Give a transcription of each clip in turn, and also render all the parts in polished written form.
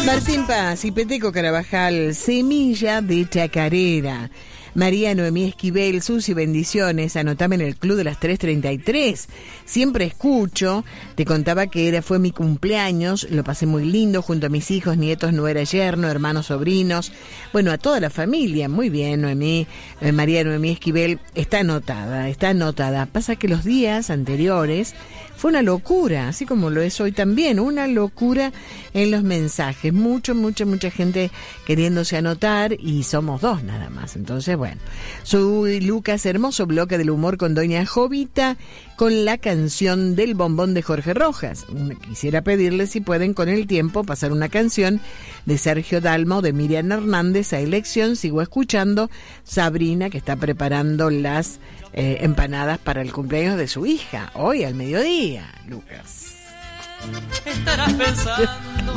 Martín Paz y Peteco Carabajal, Semilla de Chacarera. María Noemí Esquivel, Susi, bendiciones. Anotame en el club de las 3:33. Siempre escucho. Te contaba que fue mi cumpleaños. Lo pasé muy lindo junto a mis hijos, nietos, nuera, yerno, hermanos, sobrinos. Bueno, a toda la familia. Muy bien, Noemí. María Noemí Esquivel está anotada, está anotada. Pasa que los días anteriores fue una locura, así como lo es hoy también, una locura en los mensajes. Mucha gente queriéndose anotar y somos dos nada más. Entonces, bueno, soy Lucas, hermoso bloque del humor con Doña Jovita, con la canción del bombón de Jorge Rojas. Quisiera pedirles si pueden con el tiempo pasar una canción de Sergio Dalma o de Miriam Hernández a elección. Sigo escuchando Sabrina, que está preparando las empanadas para el cumpleaños de su hija, hoy al mediodía, Lucas. Estarás pensando.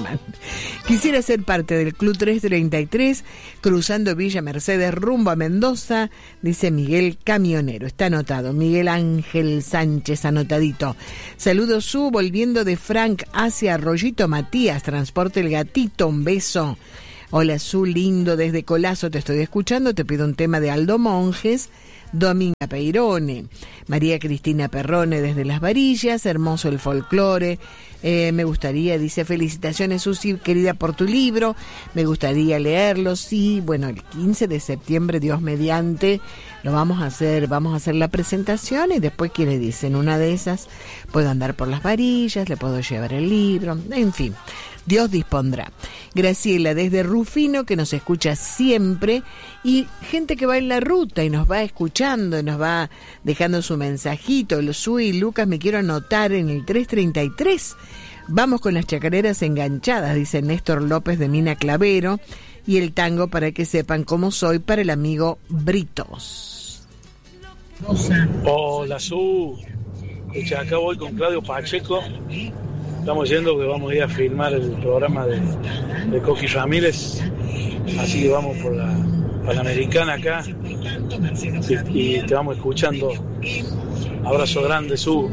Quisiera ser parte del Club 333, cruzando Villa Mercedes rumbo a Mendoza, dice Miguel Camionero. Está anotado. Miguel Ángel Sánchez, anotadito. Saludos, Su, volviendo de Frank hacia Arroyito Matías, transporte El Gatito, un beso. Hola, Su, lindo, desde Colazo te estoy escuchando, te pido un tema de Aldo Monjes. Dominga Peirone, María Cristina Perrone desde Las Varillas, hermoso el folclore, me gustaría, dice, felicitaciones Susi, querida, por tu libro, me gustaría leerlo, sí, bueno, el 15 de septiembre, Dios mediante, lo vamos a hacer la presentación y después, ¿qué le dicen? Una de esas, puedo andar por Las Varillas, le puedo llevar el libro, en fin, Dios dispondrá. Graciela desde Rufino, que nos escucha siempre, y gente que va en la ruta y nos va escuchando y nos va dejando su mensajito. El Sui, Lucas, me quiero anotar en el 333. Vamos con las chacareras enganchadas, dice Néstor López de Mina Clavero, y el tango para que sepan cómo soy para el amigo Britos. Hola, Su. Acá voy con Claudio Pacheco. Estamos yendo que vamos a ir a filmar el programa de Coqui Ramírez, así que vamos por la Panamericana acá y te vamos escuchando. Abrazo grande, Su.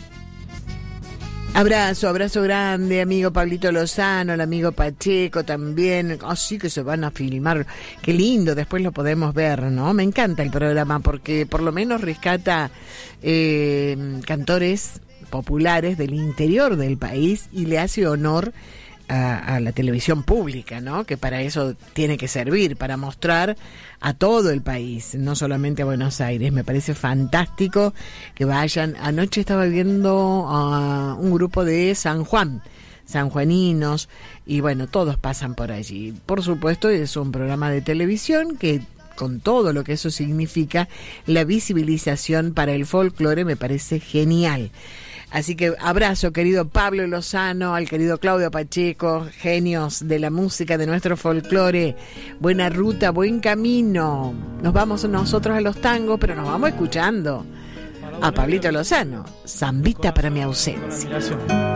Abrazo grande, amigo Pablito Lozano, el amigo Pacheco también. Así que se van a filmar. Qué lindo, después lo podemos ver, ¿no? Me encanta el programa porque por lo menos rescata cantores populares del interior del país y le hace honor a la televisión pública, ¿no? Que para eso tiene que servir, para mostrar a todo el país, no solamente a Buenos Aires. Me parece fantástico que vayan. Anoche estaba viendo a un grupo de San Juan, sanjuaninos, y bueno, todos pasan por allí. Por supuesto, es un programa de televisión que, con todo lo que eso significa, la visibilización para el folclore me parece genial. Así que abrazo, querido Pablo Lozano, al querido Claudio Pacheco, genios de la música, de nuestro folclore. Buena ruta, buen camino. Nos vamos nosotros a los tangos, pero nos vamos escuchando a Pablito Lozano, Zambita para mi ausencia.